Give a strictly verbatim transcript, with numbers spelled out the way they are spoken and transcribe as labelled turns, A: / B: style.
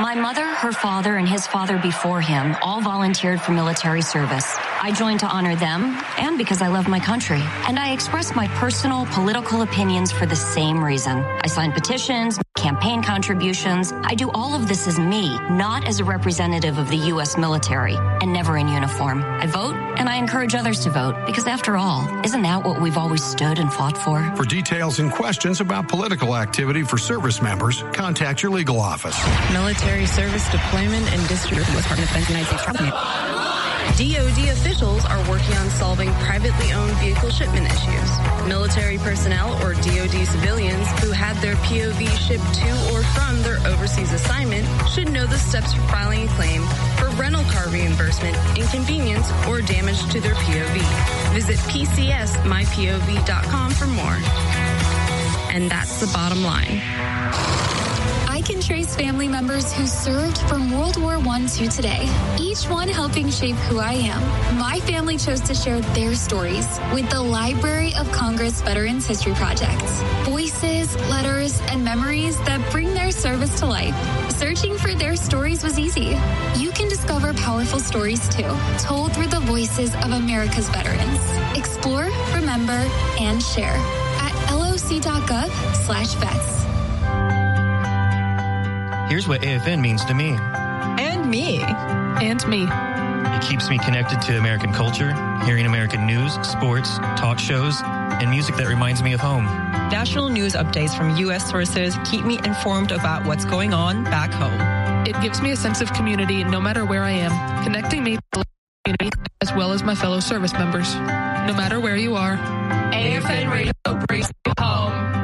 A: My mother, her father, and his father before him all volunteered for military service. I joined to honor them and because I love my country. And I expressed my personal political opinions for the same reason. I signed petitions, campaign contributions. I do all of this as me, not as a representative of the U S military, and never in uniform. I vote, and I encourage others to vote, because after all, isn't that what we've always stood and fought for?
B: For details and questions about political activity for service members, contact your legal office.
C: Military service deployment and district of the Department of Defense, United States government. D O D officials are working on solving privately owned vehicle shipment issues. Military personnel or D O D civilians who had their P O V shipped to or from their overseas assignment should know the steps for filing a claim for rental car reimbursement, inconvenience, or damage to their P O V. Visit P C S my P O V dot com for more. And that's the bottom line.
D: I can trace family members who served from World War One to today, each one helping shape who I am. My family chose to share their stories with the Library of Congress Veterans History Project. Voices, letters, and memories that bring their service to life. Searching for their stories was easy. You can discover powerful stories too, told through the voices of America's veterans. Explore, remember, and share at loc.gov slash vets.
E: Here's what A F N means to me.
C: And me.
F: And me.
E: It keeps me connected to American culture, hearing American news, sports, talk shows, and music that reminds me of home.
C: National news updates from U S sources keep me informed about what's going on back home.
F: It gives me a sense of community no matter where I am, connecting me to the community as well as my fellow service members. No matter where you are,
G: A F N Radio brings you home.